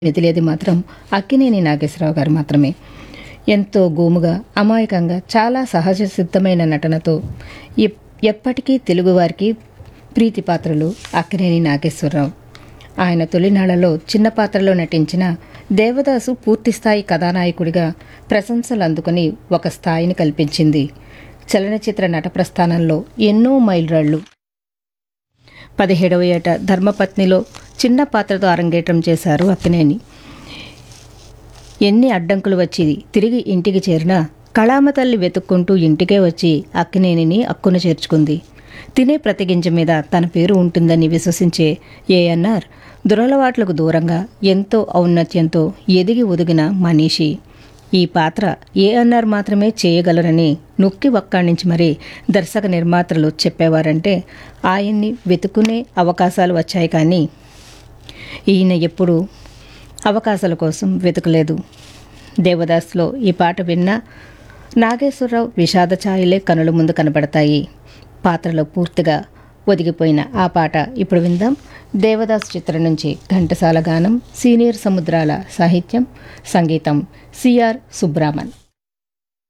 తెలియదు మాత్రం అక్కినేని నాగేశ్వరరావు గారు మాత్రమే. ఎంతో గోముగా, అమాయకంగా, చాలా సహజ సిద్ధమైన నటనతో ఎప్పటికీ తెలుగువారికి ప్రీతి పాత్రలు అక్కినేని నాగేశ్వరరావు. ఆయన తొలినాళ్లలో చిన్న పాత్రలో నటించిన దేవదాసు పూర్తిస్థాయి కథానాయకుడిగా ప్రశంసలు అందుకుని ఒక స్థాయిని కల్పించింది. చలనచిత్ర నట ప్రస్థానంలో ఎన్నో మైలురాళ్లు. 17వ ఏట ధర్మపత్నిలో చిన్న పాత్రతో అరంగేట్రం చేశారు అక్కినేని. ఎన్ని అడ్డంకులు వచ్చి తిరిగి ఇంటికి చేరినా కళామ తల్లి వెతుక్కుంటూ ఇంటికే వచ్చి అక్కినేనిని అక్కున చేర్చుకుంది. తినే ప్రతి గింజ మీద తన పేరు ఉంటుందని విశ్వసించే ఏఎన్ఆర్ దురలవాట్లకు దూరంగా ఎంతో ఔన్నత్యంతో ఎదిగి ఒదిగిన మనీషి. ఈ పాత్ర ఏఎన్ఆర్ మాత్రమే చేయగలరని నొక్కి వక్కాణించి మరీ దర్శక నిర్మాతలు చెప్పేవారంటే ఆయన్ని వెతుకునే అవకాశాలు వచ్చాయి. కానీ ఈయన ఎప్పుడూ అవకాశాల కోసం వెతకలేదు. దేవదాస్లో ఈ పాట విన్నా నాగేశ్వరరావు విషాద ఛాయలే కనుల ముందు కనబడతాయి. పాత్రలో పూర్తిగా ఒదిగిపోయిన ఆ పాట ఇప్పుడు విందాం. దేవదాస్ చిత్రం నుంచి ఘంటసాల గానం, సీనియర్ సముద్రాల సాహిత్యం, సంగీతం సిఆర్ సుబ్రామన్.